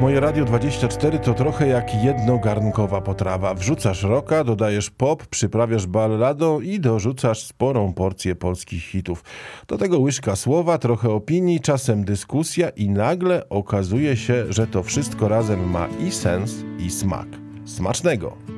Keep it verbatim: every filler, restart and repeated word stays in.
Moje Radio dwadzieścia cztery to trochę jak jednogarnkowa potrawa. Wrzucasz rocka, dodajesz pop, przyprawiasz balladą i dorzucasz sporą porcję polskich hitów. Do tego łyżka słowa, trochę opinii, czasem dyskusja i nagle okazuje się, że to wszystko razem ma i sens, i smak. Smacznego!